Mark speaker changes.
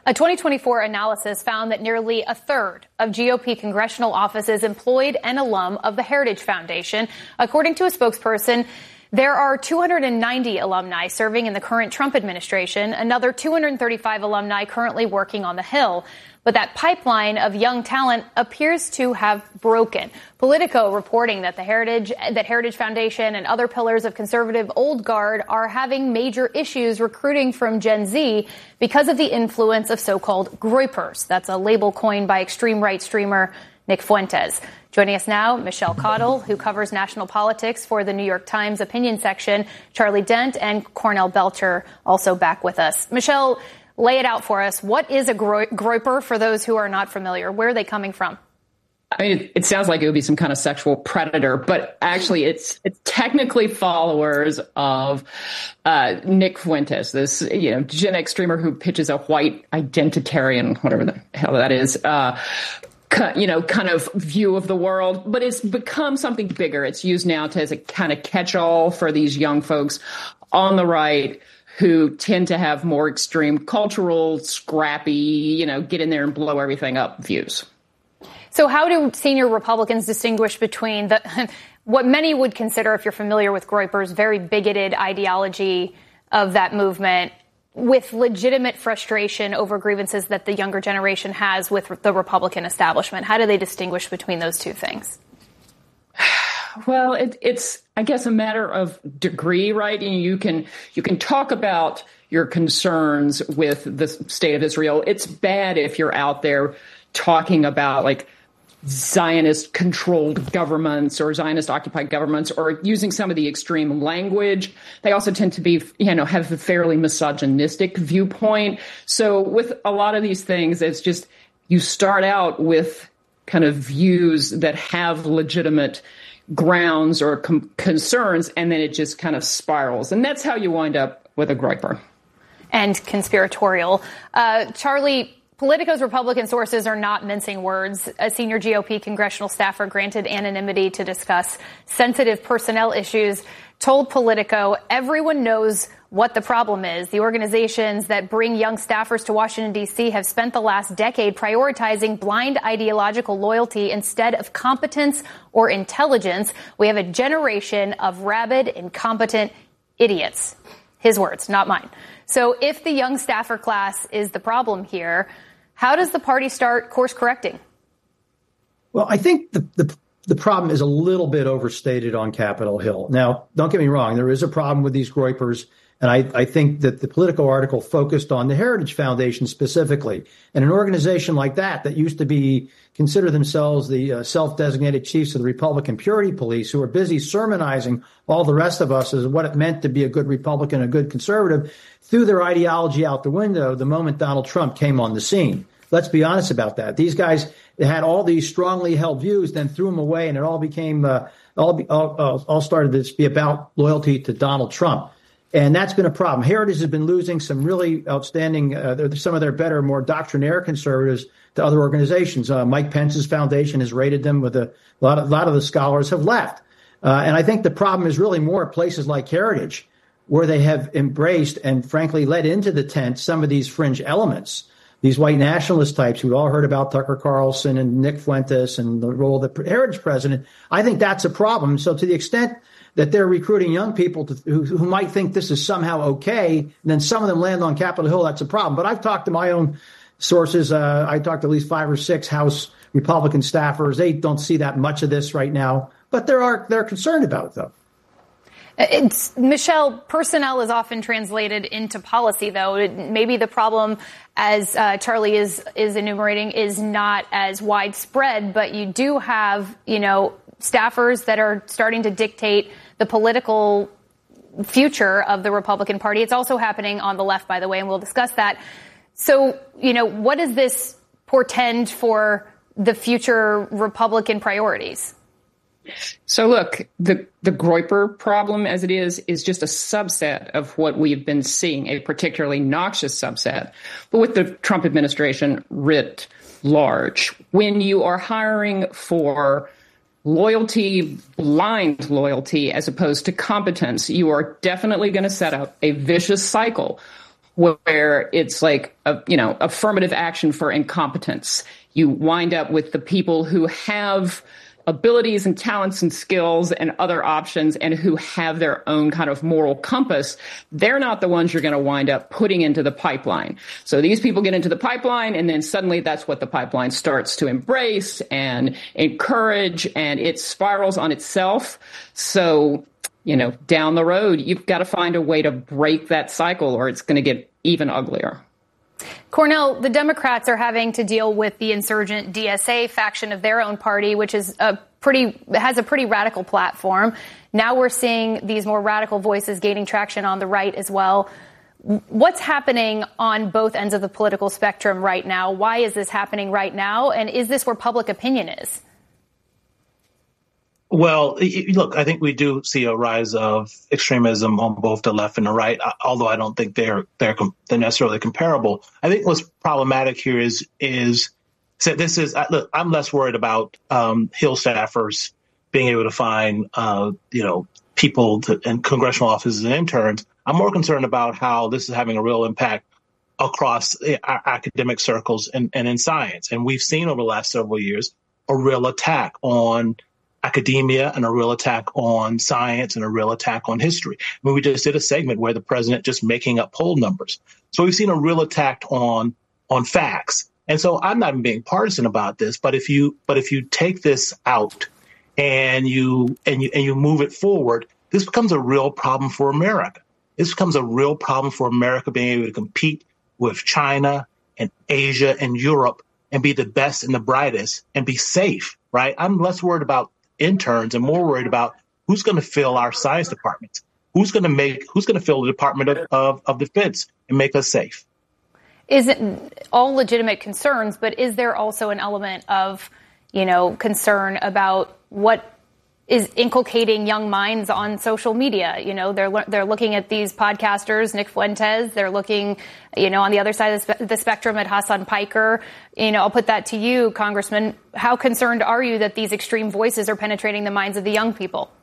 Speaker 1: A 2024 analysis found that nearly a third of GOP congressional offices employed an alum of the Heritage Foundation. According to a spokesperson, there are 290 alumni serving in the current Trump administration, another 235 alumni currently working on the Hill. But that pipeline of young talent appears to have broken. Politico reporting that Heritage Foundation and other pillars of conservative old guard are having major issues recruiting from Gen Z because of the influence of so-called groypers. That's a label coined by extreme right streamer Nick Fuentes. Joining us now, Michelle Cottle, who covers national politics for the New York Times opinion section, Charlie Dent, and Cornell Belcher also back with us. Michelle, lay it out for us. What is a groyper for those who are not familiar? Where are they coming from?
Speaker 2: I mean, it sounds like it would be some kind of sexual predator, but actually it's technically followers of Nick Fuentes, this, Gen X streamer who pitches a white identitarian, whatever the hell that is, kind of view of the world, but it's become something bigger. It's used now as a kind of catch-all for these young folks on the right who tend to have more extreme cultural, scrappy, get in there and blow everything up views.
Speaker 1: So how do senior Republicans distinguish between what many would consider, if you're familiar with groypers, very bigoted ideology of that movement, with legitimate frustration over grievances that the younger generation has with the Republican establishment? How do they distinguish between those two things?
Speaker 2: Well, it's, I guess, a matter of degree, right? And you can talk about your concerns with the state of Israel. It's bad if you're out there talking about like Zionist-controlled governments or Zionist-occupied governments, or using some of the extreme language. They also tend to be, have a fairly misogynistic viewpoint. So with a lot of these things, it's just you start out with kind of views that have legitimate grounds or concerns, and then it just kind of spirals. And that's how you wind up with a groyper.
Speaker 1: And conspiratorial. Charlie, Politico's Republican sources are not mincing words. A senior GOP congressional staffer granted anonymity to discuss sensitive personnel issues told Politico everyone knows what the problem is. The organizations that bring young staffers to Washington, D.C. have spent the last decade prioritizing blind ideological loyalty instead of competence or intelligence. We have a generation of rabid, incompetent idiots. His words, not mine. So if the young staffer class is the problem here, how does the party start course correcting?
Speaker 3: Well, I think the problem is a little bit overstated on Capitol Hill. Now, don't get me wrong. There is a problem with these groypers. And I think that the Politico article focused on the Heritage Foundation specifically. And an organization like that used to consider themselves the self-designated chiefs of the Republican Purity Police, who are busy sermonizing all the rest of us as what it meant to be a good Republican, a good conservative, threw their ideology out the window the moment Donald Trump came on the scene. Let's be honest about that. These guys had all these strongly held views, then threw them away, and it all became all started to be about loyalty to Donald Trump. And that's been a problem. Heritage has been losing some really outstanding, some of their better, more doctrinaire conservatives to other organizations. Mike Pence's foundation has rated them with a lot of the scholars have left. And I think the problem is really more at places like Heritage, where they have embraced and frankly led into the tent some of these fringe elements, these white nationalist types who all heard about Tucker Carlson and Nick Fuentes and the role of the Heritage president. I think that's a problem. So to the extent that they're recruiting young people who might think this is somehow okay, and then some of them land on Capitol Hill, that's a problem. But I've talked to my own sources. I talked to at least 5 or 6 House Republican staffers. They don't see that much of this right now, but they're concerned about it, though.
Speaker 1: Michelle, personnel is often translated into policy, though. Maybe the problem, as Charlie is enumerating, is not as widespread, but you do have, staffers that are starting to dictate the political future of the Republican Party. It's also happening on the left, by the way, and we'll discuss that. So, what does this portend for the future Republican priorities?
Speaker 2: So look, the groyper problem as it is just a subset of what we've been seeing, a particularly noxious subset. But with the Trump administration writ large, when you are hiring for loyalty, blind loyalty, as opposed to competence, you are definitely going to set up a vicious cycle where it's like, affirmative action for incompetence. You wind up with the people who have abilities and talents and skills and other options and who have their own kind of moral compass. They're not the ones you're going to wind up putting into the pipeline. So these people get into the pipeline, and then suddenly that's what the pipeline starts to embrace and encourage, and it spirals on itself. So, down the road, you've got to find a way to break that cycle, or it's going to get even uglier.
Speaker 1: Cornel, the Democrats are having to deal with the insurgent DSA faction of their own party, which has a pretty radical platform. Now we're seeing these more radical voices gaining traction on the right as well. What's happening on both ends of the political spectrum right now? Why is this happening right now? And is this where public opinion is?
Speaker 4: Well, look, I think we do see a rise of extremism on both the left and the right, although I don't think they're necessarily comparable. I think what's problematic here is look, I'm less worried about Hill staffers being able to find people in congressional offices and interns. I'm more concerned about how this is having a real impact across our academic circles and in science. And we've seen over the last several years a real attack on academia and a real attack on science and a real attack on history. I mean, we just did a segment where the president just making up poll numbers. So we've seen a real attack on facts. And so I'm not being partisan about this, but if you take this out and you move it forward, this becomes a real problem for America. This becomes a real problem for America being able to compete with China and Asia and Europe and be the best and the brightest and be safe, right? I'm less worried about interns and more worried about who's going to fill our science departments, who's going to fill the Department of Defense and make us safe.
Speaker 1: Is it all legitimate concerns, but is there also an element of, concern about what is inculcating young minds on social media? They're looking at these podcasters, Nick Fuentes. They're looking, on the other side of the spectrum at Hassan Piker. I'll put that to you, Congressman. How concerned are you that these extreme voices are penetrating the minds of the young people?